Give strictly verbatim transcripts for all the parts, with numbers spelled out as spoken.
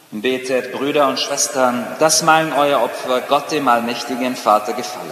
Betet, Brüder und Schwestern, dass mein euer Opfer Gott, dem allmächtigen Vater, gefalle.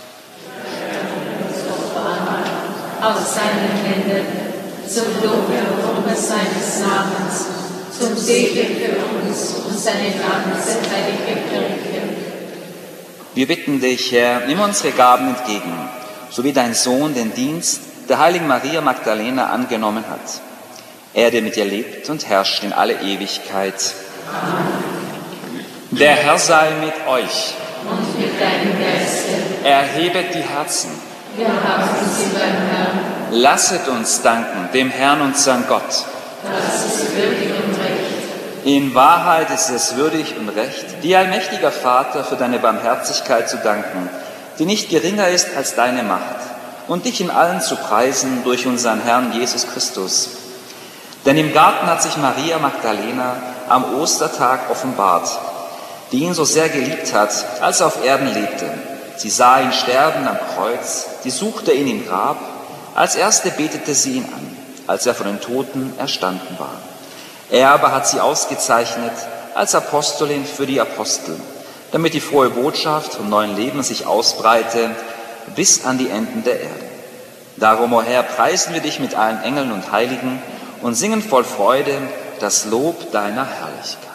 Aus seinen Händen, zum Lob und Ruhme seines Namens, zum Segen für uns und seine ganze heilige Kirche. Wir bitten dich, Herr, nimm unsere Gaben entgegen, so wie dein Sohn den Dienst der heiligen Maria Magdalena angenommen hat. Er, der mit ihr lebt und herrscht in alle Ewigkeit. Amen. Der Herr sei mit euch. Und mit deinem Geiste. Erhebet die Herzen. Wir haben sie beim Herrn. Lasset uns danken dem Herrn, unseren Gott. Das ist würdig und recht. In Wahrheit ist es würdig und recht, dir, allmächtiger Vater, für deine Barmherzigkeit zu danken, die nicht geringer ist als deine Macht, und dich in allen zu preisen durch unseren Herrn Jesus Christus. Denn im Garten hat sich Maria Magdalena am Ostertag offenbart, die ihn so sehr geliebt hat, als er auf Erden lebte. Sie sah ihn sterben am Kreuz, sie suchte ihn im Grab, als erste betete sie ihn an, als er von den Toten erstanden war. Er aber hat sie ausgezeichnet als Apostelin für die Apostel, damit die frohe Botschaft vom neuen Leben sich ausbreite bis an die Enden der Erde. Darum, o Herr, preisen wir dich mit allen Engeln und Heiligen und singen voll Freude das Lob deiner Herrlichkeit.